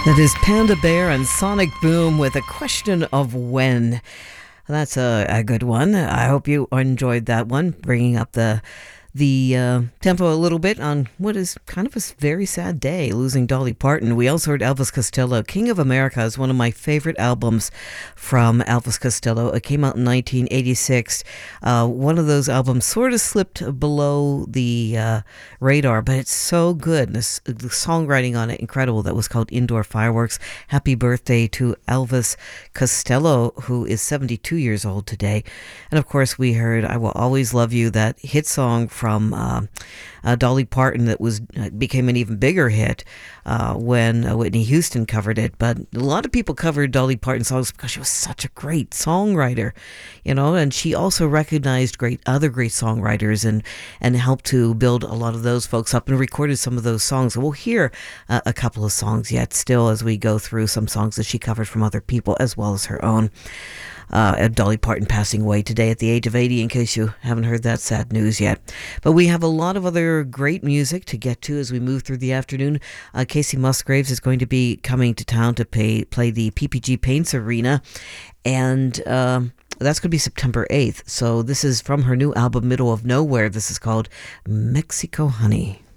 That is Panda Bear and Sonic Boom with a question of when. That's a good one. I hope you enjoyed that one, bringing up the tempo a little bit on what is kind of a very sad day, losing Dolly Parton. We also heard Elvis Costello. King of America is one of my favorite albums from Elvis Costello. It came out in 1986. One of those albums sort of slipped below the radar, but it's so good. The songwriting on it, incredible. That was called Indoor Fireworks. Happy birthday to Elvis Costello, who is 72 years old today. And of course, we heard I Will Always Love You, that hit song from Dolly Parton that became an even bigger hit when Whitney Houston covered it. But a lot of people covered Dolly Parton songs because she was such a great songwriter, and she also recognized other great songwriters and helped to build a lot of those folks up and recorded some of those songs. We'll hear a couple of songs yet still as we go through some songs that she covered from other people as well as her own. Dolly Parton passing away today at the age of 80, in case you haven't heard that sad news yet. But we have a lot of other great music to get to as we move through the afternoon. Casey Musgraves is going to be coming to town to play the PPG Paints Arena, and that's going to be September 8th. So this is from her new album, Middle of Nowhere. This is called Mexico Honey.